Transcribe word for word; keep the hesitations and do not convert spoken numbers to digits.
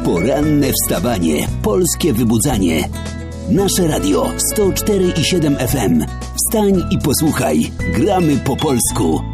Poranne wstawanie. Polskie wybudzanie. Nasze radio sto cztery i siedem F M. Wstań i posłuchaj. Gramy po polsku.